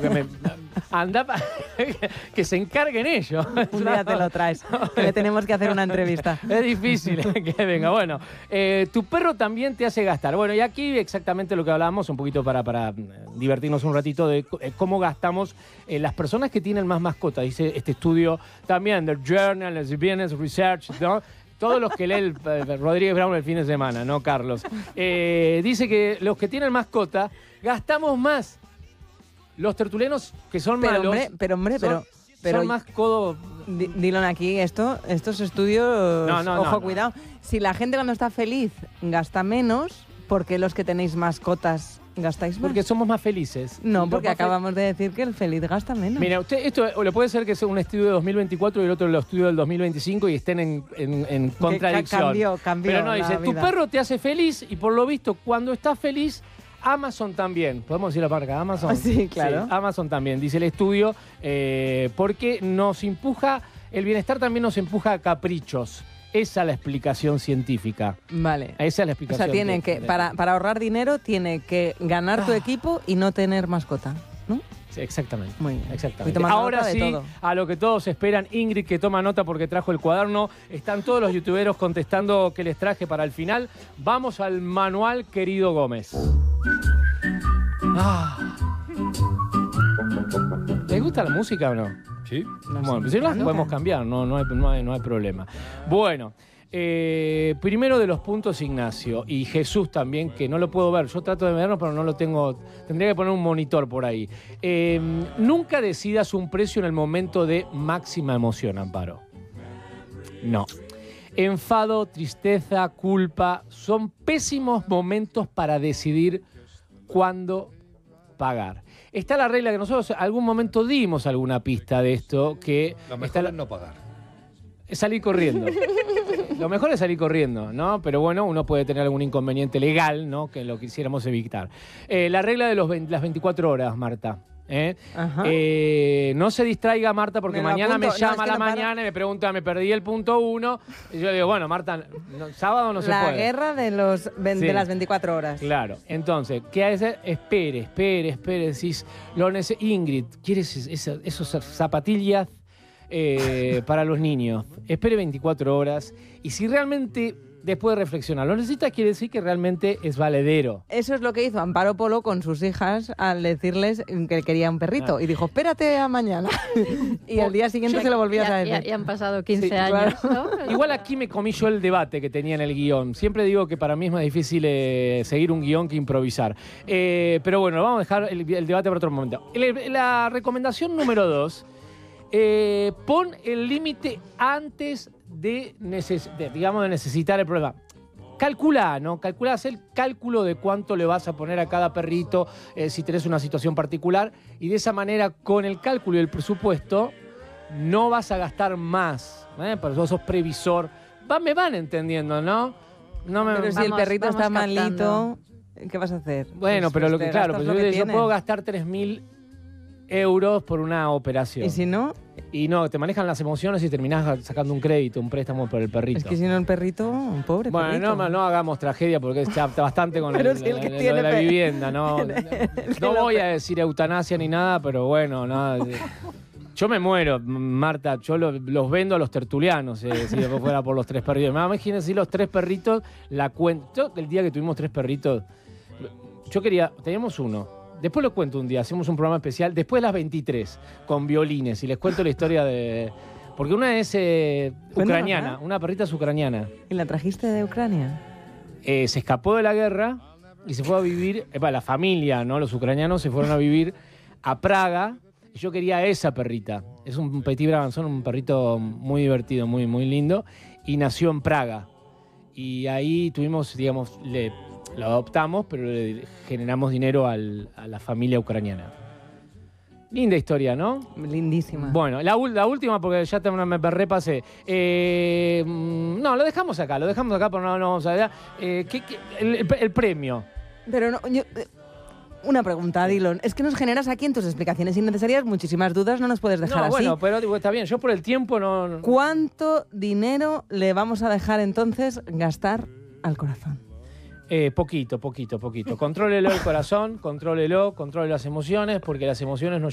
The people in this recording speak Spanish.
que me... Anda, que se encarguen ellos. Un día te lo traes, que le tenemos que hacer una entrevista. Es difícil que venga. Bueno, tu perro también te hace gastar. Bueno, y aquí exactamente lo que hablábamos, un poquito para divertirnos un ratito de cómo gastamos las personas que tienen más mascotas. Dice este estudio también del Journal of Business Research, ¿no? Todos los que lee el Rodríguez Brown el fin de semana, ¿no, Carlos? Dice que los que tienen mascota gastamos más. Los tertulianos que son malos... Pero son más codo... Dylan, aquí estos estudios... Ojo, cuidado. Si la gente cuando está feliz gasta menos, ¿por qué los que tenéis mascotas gastáis más? Porque somos más felices. No, porque acabamos de decir que el feliz gasta menos. Mira, esto le puede ser que sea un estudio de 2024 y el otro el estudio del 2025 y estén en contradicción. Cambió. Pero no, dice, tu perro te hace feliz y por lo visto cuando estás feliz... Amazon también, podemos decir la marca Amazon. Sí, claro. Sí, Amazon también, dice el estudio, porque nos empuja, el bienestar también nos empuja a caprichos. Esa es la explicación científica. Vale. Esa es la explicación. O sea, tienen que, para ahorrar dinero, tiene que ganar tu equipo y no tener mascota, ¿no? Sí, exactamente. Muy bien. Exactamente. Ahora sí, a lo que todos esperan, Ingrid, que toma nota porque trajo el cuaderno. Están todos los youtuberos contestando que les traje para el final. Vamos al manual, querido Gómez. ¿Les gusta la música o no? Sí. Bueno, si las podemos cambiar, no hay problema. Bueno, primero de los puntos, Ignacio, y Jesús también, que no lo puedo ver. Yo trato de verlo, pero no lo tengo. Tendría que poner un monitor por ahí. Nunca decidas un precio en el momento de máxima emoción, Amparo. No. Enfado, tristeza, culpa, son pésimos momentos para decidir cuándo pagar. Está la regla que nosotros en algún momento dimos alguna pista de esto, que... Lo mejor es no pagar. Es salir corriendo. Lo mejor es salir corriendo, ¿no? Pero bueno, uno puede tener algún inconveniente legal, ¿no? Que lo quisiéramos evitar. La regla de las 24 horas, Marta. No se distraiga, Marta, porque mañana me llama a la mañana y me pregunta, me perdí el punto 1. Y yo le digo, bueno, Marta, sábado no se puede. La guerra de las 24 horas. Claro. Entonces, ¿qué hace? Espere. Decís, Ingrid, ¿quieres esos zapatillas para los niños? Espere 24 horas. Y si realmente... Después de reflexionar, lo necesitas, quiere decir que realmente es valedero. Eso es lo que hizo Amparo Polo con sus hijas al decirles que quería un perrito. Y dijo, espérate a mañana. Y al día siguiente se lo volvió a decir. Ya han pasado 15 años. Claro. ¿No? Igual aquí me comí yo el debate que tenía en el guión. Siempre digo que para mí es más difícil seguir un guión que improvisar. Pero bueno, vamos a dejar el debate para otro momento. La recomendación número 2, pon el límite antes de necesitar el problema. Calcula, ¿no? Haz el cálculo de cuánto le vas a poner a cada perrito si tenés una situación particular y de esa manera, con el cálculo y el presupuesto, no vas a gastar más. Pero vos sos previsor. Me van entendiendo, ¿no? Pero si el perrito está malito, ¿qué vas a hacer? Bueno, pero lo que claro, yo puedo gastar 3.000 euros por una operación. ¿Y si no? Y no, te manejan las emociones y terminás sacando un crédito, un préstamo por el perrito. Es que si no, el perrito, un pobre perrito. Bueno, no hagamos tragedia porque está bastante con pero lo si de la vivienda. No voy a decir eutanasia ni nada, pero bueno, nada. Yo me muero, Marta. Yo los vendo a los tertulianos, si después fuera por los 3 perritos. Imagínense si los 3 perritos, la cuento. Yo, el día que tuvimos 3 perritos, teníamos uno. Después lo cuento un día, hacemos un programa especial, después de las 23, con violines, y les cuento la historia de... Porque una es ucraniana, una perrita es ucraniana. ¿Y la trajiste de Ucrania? Se escapó de la guerra y se fue a vivir, la familia, ¿no? Los ucranianos se fueron a vivir a Praga, y yo quería esa perrita. Es un petit brabanzón, un perrito muy divertido, muy, muy lindo, y nació en Praga. Y ahí tuvimos, lo adoptamos, pero le generamos dinero a la familia ucraniana. Linda historia, ¿no? Lindísima. Bueno, la última, porque ya me repasé. No, lo dejamos acá, pero no vamos a ver. El premio. Pero no, una pregunta, Dylan. Es que nos generas aquí en tus explicaciones innecesarias muchísimas dudas, no nos puedes dejar así. Bueno, pero digo, está bien, yo por el tiempo no... ¿Cuánto dinero le vamos a dejar entonces gastar al corazón? Poquito. Contrólelo el corazón, controle las emociones, porque las emociones nos